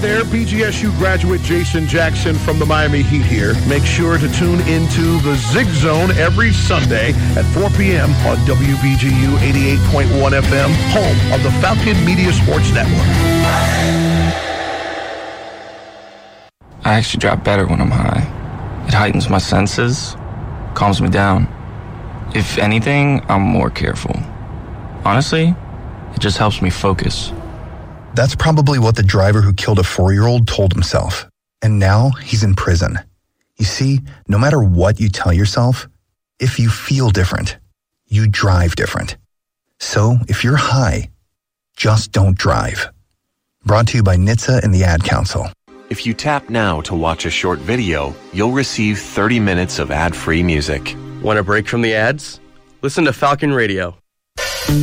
there, BGSU graduate Jason Jackson from the Miami Heat here. Make sure to tune into the Zig Zone every Sunday at 4 p.m. on WBGU 88.1 FM, home of the Falcon Media Sports Network. I actually drive better when I'm high. It heightens my senses, calms me down. If anything, I'm more careful. Honestly, it just helps me focus. That's probably what the driver who killed a 4-year-old told himself. And now he's in prison. You see, no matter what you tell yourself, if you feel different, you drive different. So if you're high, just don't drive. Brought to you by NHTSA and the Ad Council. If you tap now to watch a short video, you'll receive 30 minutes of ad-free music. Want a break from the ads? Listen to Falcon Radio.